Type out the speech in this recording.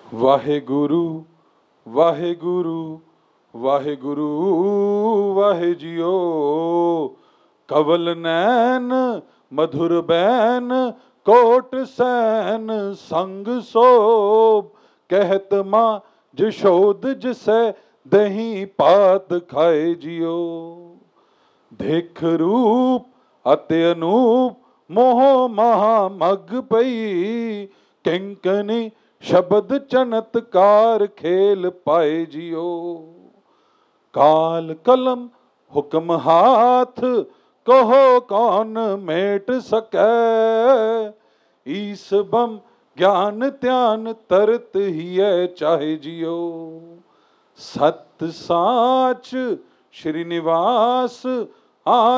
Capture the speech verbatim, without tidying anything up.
Waheguru Waheguru Waheguru ਵਾਹਿ JIO. ਕਵਲ ਨੈਣ ਮਧੁਰ ban ਕੋਟ ਸੈਨ ਸੰਗ ਸੋਭ। ਕਹਿਤ ਮਾਂ ਜਸ਼ੋਦ ਜਿਸੈ ਦਹੀਂ ਭਾਤ ਖਾਏ ਜੀਓ। ਦੇਖ ਰੂਪ ਅਤੇ ਅਨੂਪ ਮੋਹ ਮਹਾ ਮਗ ਪਈ। ਕਿੰਕਣੀ ਸ਼ਬਦ ਚਨਤਕਾਰ ਖੇਲ ਪਾਏ ਜੀਓ। ਕਾਲ ਕਲਮ ਹੁਕਮ ਹਾਥ ਕਹੋ ਕੌਣ ਮੇਟ ਸਕੈ। ਈਸ ਬਮ ਗਿਆਨ ਧਿਆਨ ਤਰਤ ਹੀਐ ਚਾਹੇ ਜੀਓ। ਸਤ ਸਾਚ ਸ਼੍ਰੀ ਨਿਵਾਸ ਆ